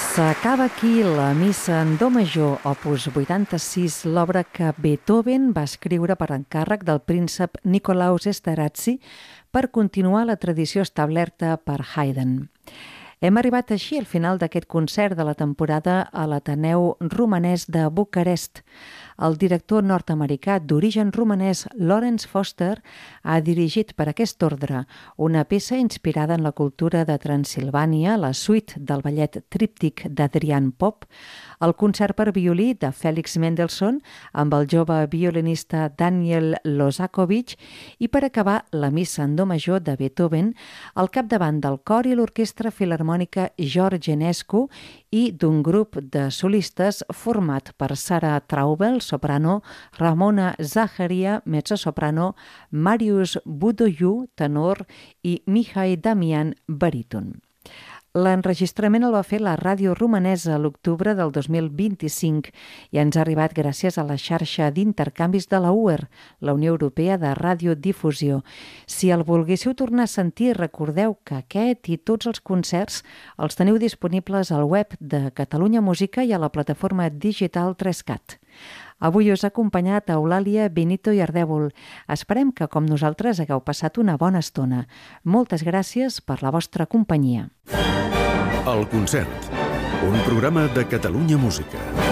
S'acaba aquí la Missa en Do major, opus 86, l'obra que Beethoven va escriure per encàrrec del príncep Nicolaus Esterházy per continuar la tradició establerta per Haydn. Hem arribat així al final d'aquest concert de la temporada a l'Ateneu Romanès de Bucarest. El director nord-americà d'origen romanès Lawrence Foster ha dirigit per aquest ordre una peça inspirada en la cultura de Transsilvània, la suite del ballet tríptic d'Adrian Pop, el concert per violí de Félix Mendelssohn amb el jove violinista Daniel Lozakovich i per acabar la Missa en Do major de Beethoven al capdavant del cor i l'orquestra filharmònica George Enescu i d'un grup de solistes format per Sarah Traubel, soprano, Ramona Zaharia, mezzosoprano, Marius Budoiu, tenor, i Mihai Damian, baríton. L'enregistrament el va fer la ràdio romanesa a l'octubre del 2025 i ens ha arribat gràcies a la xarxa d'intercanvis de la UER, la Unió Europea de Radiodifusió. Si el volguéssiu tornar a sentir, recordeu que aquest i tots els concerts els teniu disponibles al web de Catalunya Música i a la plataforma digital 3CAT. Avui us ha acompanyat Eulàlia Benito i Ardèvol. Esperem que, com nosaltres, hagueu passat una bona estona. Moltes gràcies per la vostra companyia. El concert, un programa de Catalunya Música.